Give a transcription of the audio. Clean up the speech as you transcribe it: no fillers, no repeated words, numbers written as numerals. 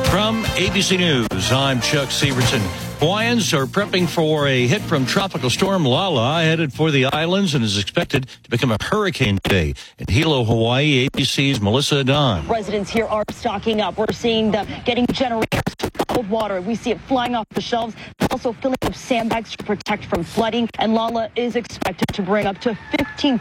From ABC News, I'm Chuck Severson. Hawaiians are prepping for a hit from Tropical Storm Lala, headed for the islands and is expected to become a hurricane today. In Hilo, Hawaii, ABC's Melissa Don. Residents here are stocking up. We're seeing them getting generators to cold water. We see it flying off the shelves, also filling up sandbags to protect from flooding. And Lala is expected to bring up to 15